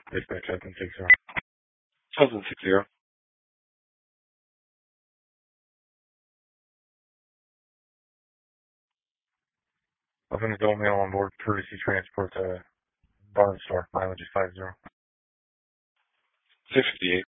Dispatch open 60. Open 60. Open adult male on board courtesy transport to Barn Store. Mileage is 50. 658.